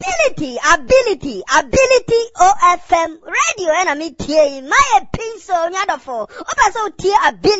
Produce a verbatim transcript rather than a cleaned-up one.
ability, ability, ability O F M radio and I mean T A my pencil nyadofo. Opa so tea ability.